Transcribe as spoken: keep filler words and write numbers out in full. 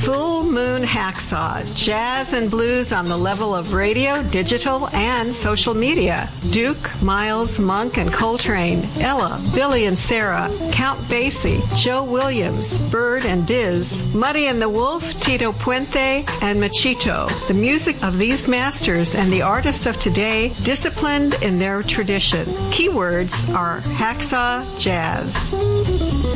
Full Moon Hacksaw, jazz and blues on the level of radio, digital, and social media. Duke, Miles, Monk, and Coltrane, Ella, Billy and Sarah, Count Basie, Joe Williams, Bird and Diz, Muddy and the Wolf, Tito Puente, and Machito. The music of these masters and the artists of today, disciplined in their tradition. Keywords are hacksaw jazz.